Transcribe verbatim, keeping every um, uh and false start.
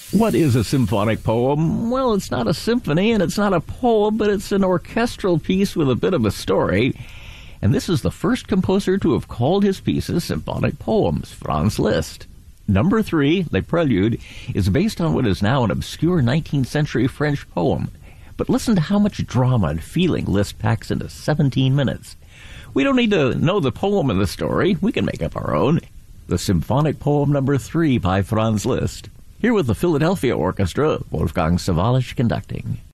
What is a symphonic poem? Well, it's not a symphony and it's not a poem, but it's an orchestral piece with a bit of a story. And this is the first composer to have called his pieces symphonic poems, Franz Liszt. Number three, Le Prelude, is based on what is now an obscure nineteenth century French poem. But listen to how much drama and feeling Liszt packs into seventeen minutes. We don't need to know the poem and the story. We can make up our own. The symphonic poem number three by Franz Liszt. Here with the Philadelphia Orchestra, Wolfgang Sawallisch conducting.